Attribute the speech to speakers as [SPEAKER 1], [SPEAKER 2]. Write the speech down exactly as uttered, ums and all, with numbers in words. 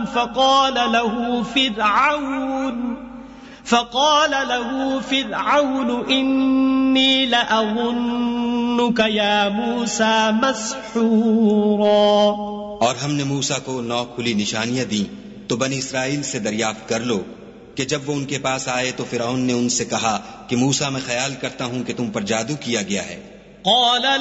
[SPEAKER 1] फक़ाल लहू फ़िरऔन फक़ाल लहू फ़िरऔन इन्नी लअज़ुन्नुक या मूसा मस्हूरा।
[SPEAKER 2] और हमने मूसा को नौ खुली निशानियां दी तो बनी इस्राइल से दरियाफ्त कर लो कि जब वो उनके पास आए तो फिरौन ने उनसे कहा कि मूसा मैं ख्याल करता हूं कि तुम पर जादू किया गया है।